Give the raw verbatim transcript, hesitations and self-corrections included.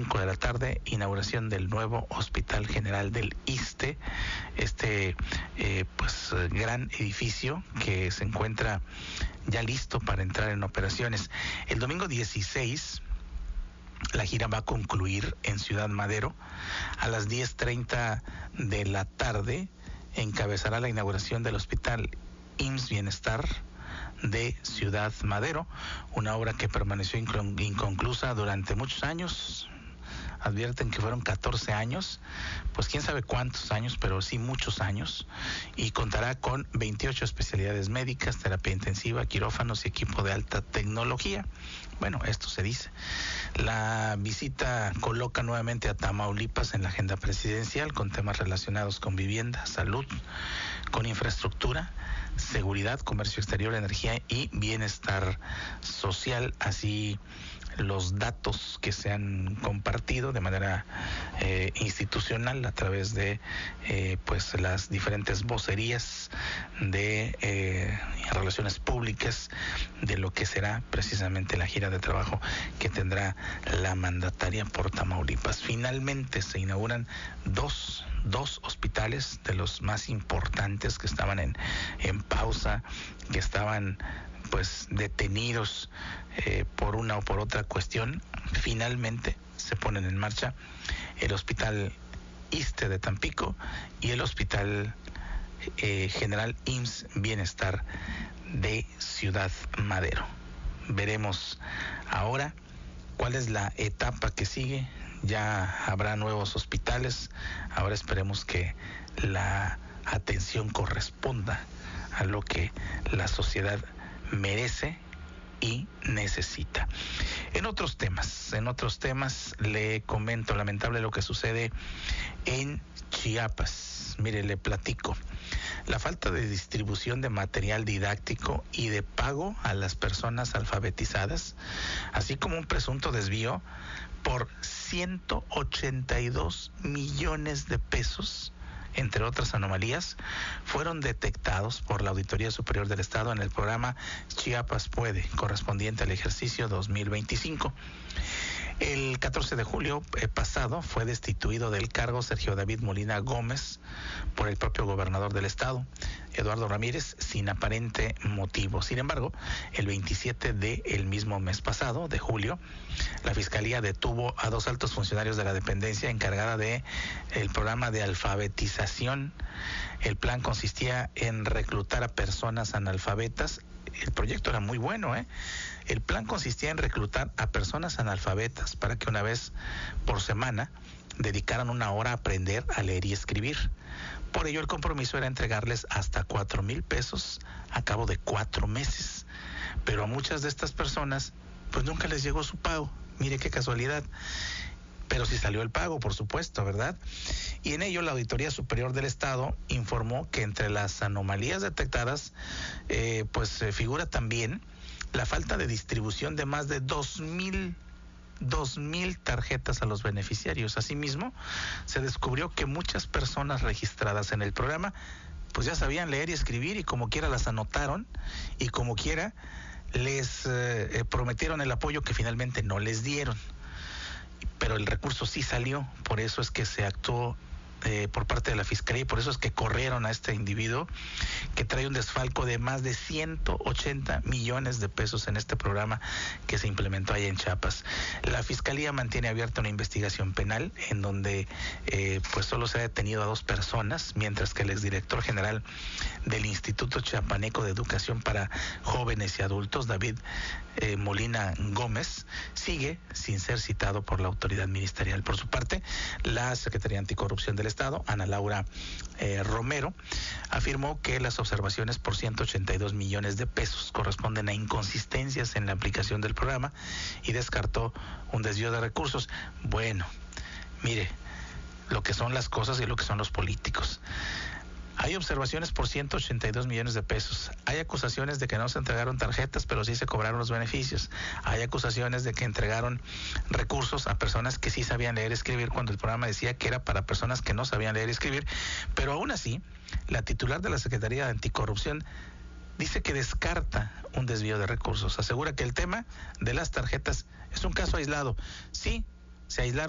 cinco de la tarde, inauguración del nuevo Hospital General del ISSSTE, este eh, pues gran edificio que se encuentra ya listo para entrar en operaciones. El domingo dieciséis, la gira va a concluir en Ciudad Madero. A las diez treinta de la tarde encabezará la inauguración del Hospital I M S S Bienestar de Ciudad Madero, una obra que permaneció inconclusa durante muchos años. Advierten que fueron catorce años, pues quién sabe cuántos años, pero sí muchos años, y contará con veintiocho especialidades médicas, terapia intensiva, quirófanos y equipo de alta tecnología. Bueno, esto se dice. La visita coloca nuevamente a Tamaulipas en la agenda presidencial con temas relacionados con vivienda, salud, con infraestructura, seguridad, comercio exterior, energía y bienestar social. Así los datos que se han compartido de manera eh, institucional a través de eh, pues las diferentes vocerías de eh, relaciones públicas de lo que será precisamente la gira de trabajo que tendrá la mandataria por Tamaulipas. Finalmente se inauguran dos dos hospitales de los más importantes que estaban en, en pausa, que estaban pues detenidos eh, por una o por otra cuestión. Finalmente se ponen en marcha el Hospital ISSSTE de Tampico y el Hospital eh, General I M S S Bienestar de Ciudad Madero. Veremos ahora cuál es la etapa que sigue. Ya habrá nuevos hospitales. Ahora esperemos que la atención corresponda a lo que la sociedad merece y necesita. En otros temas, en otros temas le comento, lamentable lo que sucede en Chiapas. Mire, le platico. La falta de distribución de material didáctico y de pago a las personas alfabetizadas, así como un presunto desvío por ciento ochenta y dos millones de pesos, entre otras anomalías, fueron detectados por la Auditoría Superior del Estado en el programa Chiapas Puede, correspondiente al ejercicio dos mil veinticinco. El catorce de julio eh, pasado fue destituido del cargo Sergio David Molina Gómez por el propio gobernador del estado, Eduardo Ramírez, sin aparente motivo. Sin embargo, el veintisiete del mismo mes pasado, de julio, la Fiscalía detuvo a dos altos funcionarios de la dependencia encargada de el programa de alfabetización. El plan consistía en reclutar a personas analfabetas. El proyecto era muy bueno, ¿eh? El plan consistía en reclutar a personas analfabetas para que una vez por semana dedicaran una hora a aprender a leer y escribir. Por ello, el compromiso era entregarles hasta cuatro mil pesos a cabo de cuatro meses. Pero a muchas de estas personas, pues nunca les llegó su pago. Mire qué casualidad. Pero sí salió el pago, por supuesto, ¿verdad? Y en ello la Auditoría Superior del Estado informó que entre las anomalías detectadas, eh, pues eh, figura también la falta de distribución de más de dos mil tarjetas a los beneficiarios. Asimismo, se descubrió que muchas personas registradas en el programa, pues ya sabían leer y escribir y como quiera las anotaron y como quiera les eh, prometieron el apoyo que finalmente no les dieron. Pero el recurso sí salió, por eso es que se actuó eh, por parte de la Fiscalía y por eso es que corrieron a este individuo que trae un desfalco de más de ciento ochenta millones de pesos en este programa que se implementó allá en Chiapas. La Fiscalía mantiene abierta una investigación penal en donde eh, pues solo se ha detenido a dos personas, mientras que el exdirector general del Instituto Chiapaneco de Educación para Jóvenes y Adultos, David eh, Molina Gómez, sigue sin ser citado por la autoridad ministerial. Por su parte, la Secretaría Anticorrupción del Estado, Ana Laura eh, Romero, afirmó que las observaciones por ciento ochenta y dos millones de pesos corresponden a inconsistencias en la aplicación del programa y descartó un desvío de recursos. Bueno, mire, lo que son las cosas y lo que son los políticos. Hay observaciones por ciento ochenta y dos millones de pesos. Hay acusaciones de que no se entregaron tarjetas, pero sí se cobraron los beneficios. Hay acusaciones de que entregaron recursos a personas que sí sabían leer y escribir cuando el programa decía que era para personas que no sabían leer y escribir. Pero aún así, la titular de la Secretaría de Anticorrupción dice que descarta un desvío de recursos. Asegura que el tema de las tarjetas es un caso aislado. Sí, se aislaron